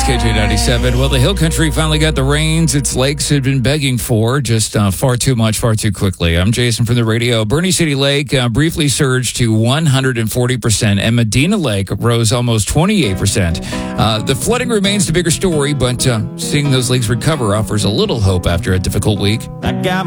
KJ97. Well, the Hill Country finally got the rains its lakes had been begging for, just far too much, far too quickly. I'm Jason from the radio. Bernie City Lake briefly surged to 140%, and Medina Lake rose almost 28%. The flooding remains the bigger story, but seeing those lakes recover offers a little hope after a difficult week.